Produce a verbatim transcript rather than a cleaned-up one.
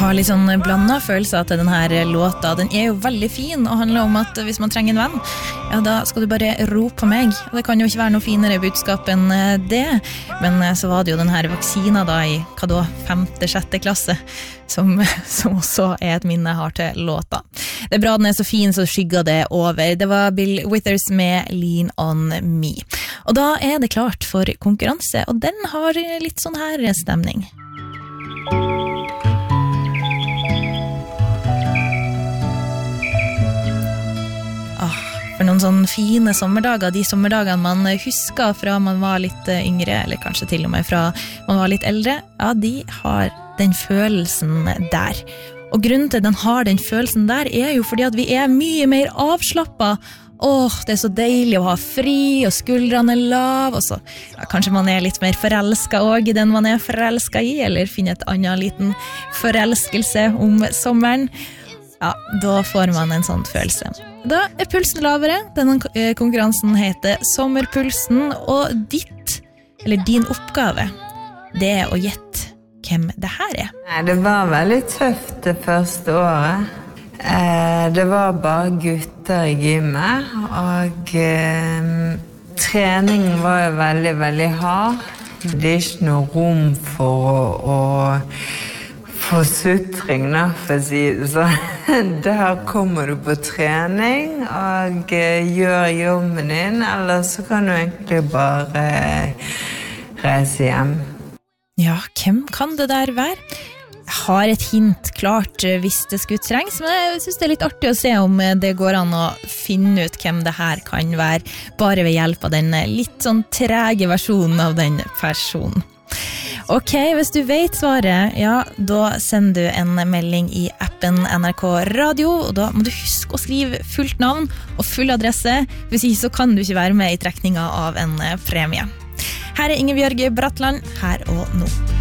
har litt sånn blandet følelser til denne låta. Den er jo veldig fin og handler om at hvis man trenger en venn, ja, da skal du bare rope på meg. Og det kan jo ikke være noe finere budskap enn det. Men så var det jo denne vaksina da i, hva da, femte, sjette klasse, som, som også er et minne jeg har til låta. Det er bra den er så fin, så skygger det over. Det var Bill Withers med Lean on Me. Og da er det klart for konkurranse, og den har litt sånn her stemning. For noen sånne fine sommerdager, de sommerdagene man husker fra man var litt yngre, eller kanskje til og med fra man var litt eldre, ja, de har den følelsen der. Og grunnen til den har den følelsen der er jo fordi at vi er mye mer avslappet. Åh, det er så deilig å ha fri, og skuldrene er lav, og så ja, kanskje man er litt mer forelsket også i den man er forelsket i, eller finner et annet liten forelskelse om sommeren. Ja, da får man en sånn følelse. Da er pulsen lavere. Denne konkurransen heter Sommerpulsen, og ditt, eller din oppgave, det er å gjette hvem det her er. Nei, det var veldig tøft det første året. Eh, det var bare gutter i gymmet, og eh, treningen var jo veldig, veldig hard. Det er ikke noe rom for å, å forsutring, da, for å si det sånn. Der kommer du på trening og gjør jobben din, eller så kan du egentlig bare reise hjem. Ja, hvem kan det der være? Jeg har et hint klart hvis det skulle trengs, men jeg synes det er litt artig å se om det går an å finne ut hvem det her kan være, bare ved hjelp av den litt sånn trege versjonen av den personen. Ok, hvis du vet svaret, ja, da sender du en melding i appen N R K Radio, og da må du huske å skrive fullt navn og full adresse, hvis ikke så kan du ikke være med i trekningen av en premie. Her er Ingebjørg Bratland, her og nå.